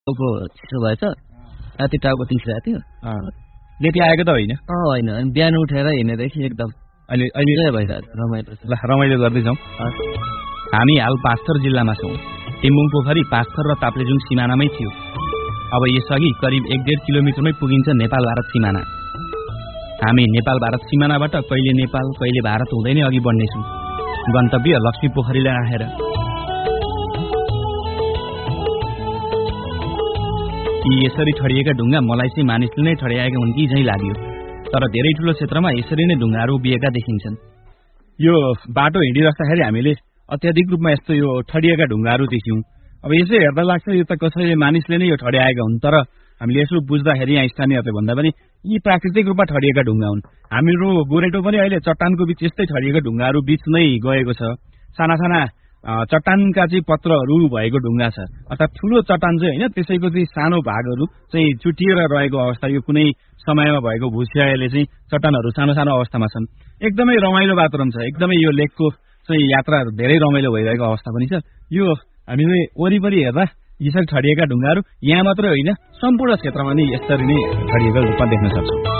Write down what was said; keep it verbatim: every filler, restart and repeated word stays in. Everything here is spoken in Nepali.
चिसो भएछ राति टाउको तिर्सिरहेको थियो लेटी आएको त होइन अँ होइन बिहान उठेर हिँडेदेखि एकदम अहिले अहिले भइरहेको रमाइलो ल रमाइलो गर्दैछौँ हामी हाल पाँचथर जिल्लामा छौँ टिम्बुङ पोखरी पाँचथर र ताप्लेजुङ सिमानामै थियो अब यसअघि करिब एक डेढ किलोमिटरमै पुगिन्छ नेपाल भारत सिमाना हामी नेपाल भारत सिमानाबाट कहिले नेपाल कहिले भारत हुँदै नै अघि बढ्नेछौँ गन्तव्य लक्ष्मी पोखरीलाई राखेर यी यसरी ठडिएका ढुङ्गा मलाई चाहिँ मानिसले नै ठड्याएका हुन् कि झैँ लाग्यो तर धेरै ठूलो क्षेत्रमा यसरी नै ढुङ्गाहरू उभिएका देखिन्छन् यो बाटो हिँडिराख्दाखेरि हामीले अत्याधिक रूपमा यस्तो यो ठडिएका ढुङ्गाहरू देख्यौं अब यसो हेर्दा लाग्छ यो त कसैले मानिसले नै यो ठड्याएका हुन् तर हामीले यसो बुझ्दाखेरि यहाँ स्थानीयहरूले भन्दा पनि यी प्राकृतिक रूपमा ठडिएका ढुङ्गा हुन् हाम्रो गोरेटो पनि अहिले चट्टानको बीच यस्तै ठडिएका ढुङ्गाहरू बीच नै गएको छ साना साना चट्टानका चाहिँ पत्रहरू भएको ढुङ्गा छ अर्थात ठूलो चट्टान चाहिँ होइन त्यसैको चाहिँ सानो भागहरू चाहिँ चुटिएर रहेको अवस्था यो कुनै समयमा भएको भूस्याएले चाहिँ चट्टानहरू सानो सानो अवस्थामा छन् एकदमै रमाइलो वातावरण छ एकदमै यो लेकको चाहिँ यात्रा धेरै रमाइलो भइरहेको अवस्था पनि छ यो हामीले वरिपरि हेर्दा यसरी ठडिएका ढुङ्गाहरू यहाँ मात्रै होइन सम्पूर्ण क्षेत्रमा नै यसरी नै ठडिएका रूपमा देख्न सक्छौँ